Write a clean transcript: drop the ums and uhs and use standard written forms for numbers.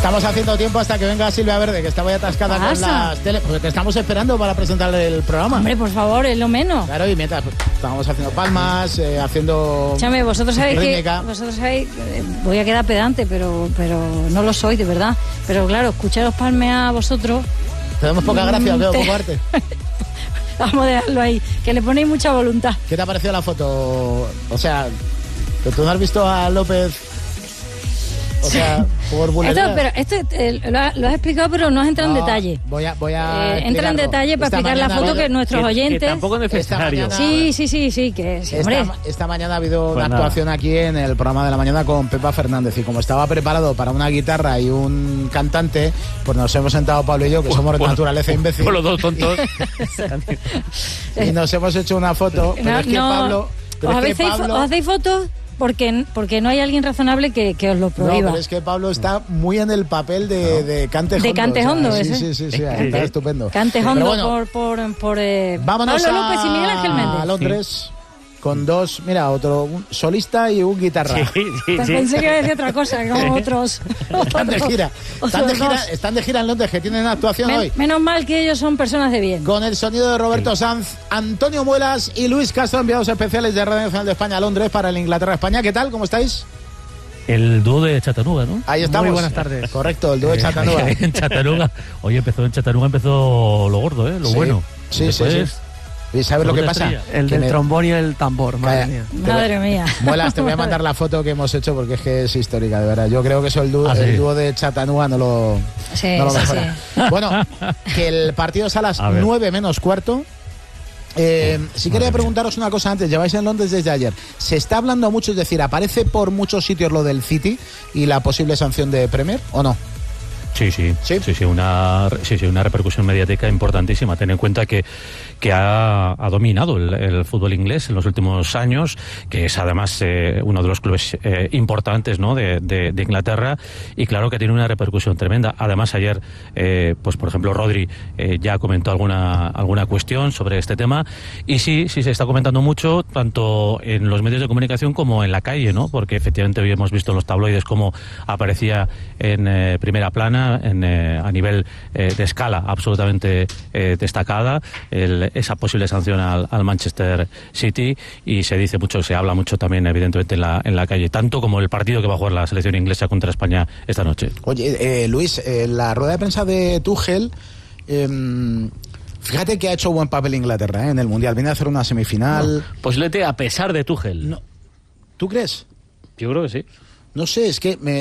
Estamos haciendo tiempo hasta que venga Silvia Verde, que está muy atascada con las tele, porque te estamos esperando para presentar el programa. Hombre, por favor, es lo menos. Claro, y mientras estábamos haciendo palmas, haciendo... Escúchame, vosotros sabéis rítmica. voy a quedar pedante, pero no lo soy, de verdad. Pero claro, escucharos palmear a vosotros... Tenemos poca gracia, ¿o poco arte? Vamos a dejarlo ahí, que le ponéis mucha voluntad. ¿Qué te ha parecido la foto? O sea, que tú no has visto a López... O sea, por bulería. Esto lo has explicado, pero no has entrado en detalle. Voy a entra en detalle para explicar la foto que nuestros oyentes... Que tampoco es necesario. Sí, hombre. Esta mañana ha habido una actuación aquí en el programa de la mañana con Pepa Fernández, y como estaba preparado para una guitarra y un cantante, pues nos hemos sentado Pablo y yo, que somos de naturaleza imbécil. Por los dos tontos. Y nos hemos hecho una foto. Pero es que Pablo... ¿Os hacéis fotos? Porque no hay alguien razonable que os lo prohíba. No, pero es que Pablo está muy en el papel de Cante Hondo. De Cante Hondo, sí, está estupendo. Cante Hondo bueno, por vámonos Pablo López y Miguel Ángel Méndez. A Londres. Con dos, mira, un solista y un guitarra. Sí. Pensé que iba a decir otra cosa, como otros. Están de gira. Están de gira en Londres, que tienen actuación hoy. Menos mal que ellos son personas de bien. Con el sonido de Roberto Sanz, Antonio Muelas y Luis Castro, enviados especiales de Radio Nacional de España a Londres para el Inglaterra-España. ¿Qué tal? ¿Cómo estáis? El dúo de Chattanooga, ¿no? Ahí estamos. Muy buenas tardes. Correcto, el dúo de Chattanooga. En Chattanooga. Oye, en Chattanooga empezó lo gordo, lo bueno. Sí. ¿Y sabes lo que pasa? El del trombón y el tambor, madre mía. Muelas, te voy a mandar la foto que hemos hecho porque es que es histórica, de verdad. Yo creo que eso el dúo de Chattanooga no lo mejora. Sí. Bueno, que el partido es a las 9 menos cuarto. Sí quería preguntaros una cosa antes. Lleváis en Londres desde ayer. Se está hablando mucho, es decir, ¿aparece por muchos sitios lo del City y la posible sanción de Premier o no? Sí, una repercusión mediática importantísima. Ten en cuenta que ha dominado el fútbol inglés en los últimos años, que es además uno de los clubes importantes, ¿no?, de Inglaterra, y claro que tiene una repercusión tremenda. Además ayer, pues por ejemplo, Rodri ya comentó alguna cuestión sobre este tema, y sí se está comentando mucho, tanto en los medios de comunicación como en la calle, ¿no?, porque efectivamente hoy hemos visto en los tabloides cómo aparecía en primera plana, a nivel de escala absolutamente destacada, esa posible sanción al Manchester City, y se habla mucho también evidentemente en la calle, tanto como el partido que va a jugar la selección inglesa contra España esta noche. Oye, Luis, la rueda de prensa de Tuchel, fíjate que ha hecho buen papel Inglaterra en el Mundial, viene a hacer una semifinal. Posiblemente a pesar de Tuchel. No. ¿Tú crees? Yo creo que sí. No sé, es que